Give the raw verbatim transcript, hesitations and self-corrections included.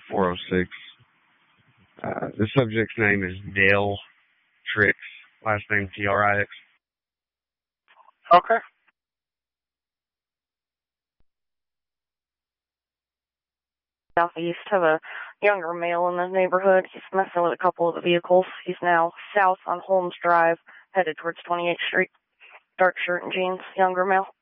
four oh six. Uh, the subject's name is Dale Trix, last name T R I X. Okay. Southeast, have a younger male in the neighborhood. He's messing with a couple of the vehicles. He's now south on Holmes Drive, headed towards twenty-eighth Street. Dark shirt and jeans, younger male.